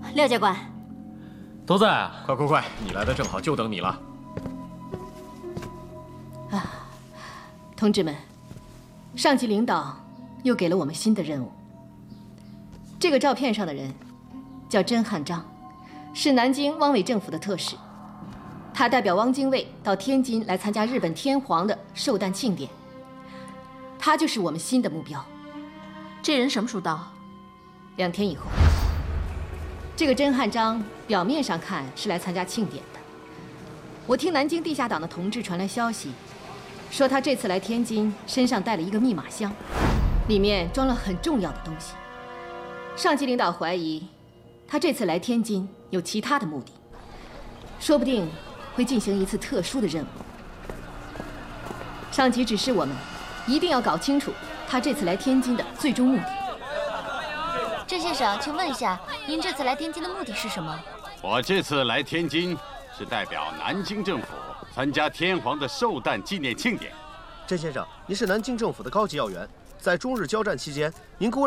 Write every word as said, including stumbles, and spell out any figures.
廖教官， 都在啊！ 快快快，你来的正好，就等你了。 啊，同志们，上级领导又给了我们新的任务。这个照片上的人叫甄汉章，是南京汪伪政府的特使。他代表汪精卫到天津来参加日本天皇的寿诞庆典。他就是我们新的目标。 这人什么时候到？ 两天以后。这个甄汉章表面上看是来参加庆典的。我听南京地下党的同志传来消息，说他这次来天津身上带了一个密码箱，里面装了很重要的东西。上级领导怀疑他这次来天津有其他的目的，说不定会进行一次特殊的任务。上级指示我们一定要搞清楚他这次来天津的最终目的。 郑先生，请问一下，您这次来天津的目的是什么？ 我这次来天津是代表南京政府参加天皇的寿诞纪念庆典。 郑先生，您是南京政府的高级要员，在中日交战期间，您孤